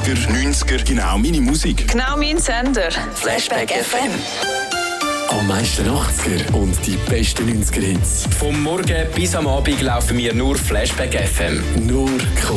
80er, 90er, genau meine Musik. Genau mein Sender. Flashback FM. Am meisten 80er und die besten 90er-Hits. Vom Morgen bis am Abend laufen wir nur Flashback FM. Nur